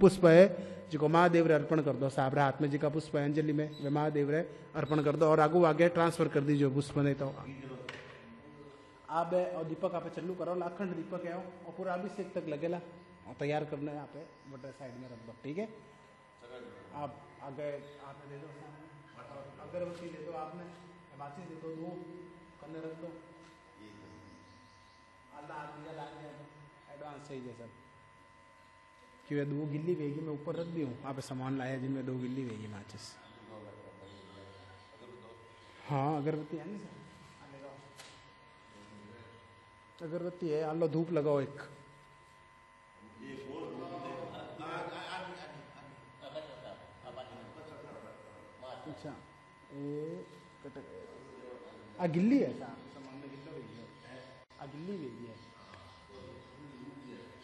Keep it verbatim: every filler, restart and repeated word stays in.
पुष्प है जिको महादेव रे अर्पण कर दो साहब रे हाथ में जिका पुष्प है अंजलि में वे महादेव रे अर्पण कर दो और आगू आगे ट्रांसफर कर दीजिए पुष्प नहीं तो आप और दीपक आप चालू करो अखंड दीपक है और पूरा अभिषेक तक लगेला और तैयार करना है यहाँ पे बटर साइड में रख दो ठीक है। आप आगे आप दे दो अगरबत्ती दे दो आपने माचिस दे दो दो करने रख दो एडवांस चाहिए सब कि वे दो गिल्ली वेगी मैं ऊपर रख दी हूँ आप सामान लाया जिनमें दो गिल्ली वेगी माचिस। हाँ अगरबत्ती है नहीं सर अगरबत्ती है आलो धूप लगाओ एक अच्छा आ गिल्ली है सामान में गिल्लो वेगी है आ गिल्ली वेगी है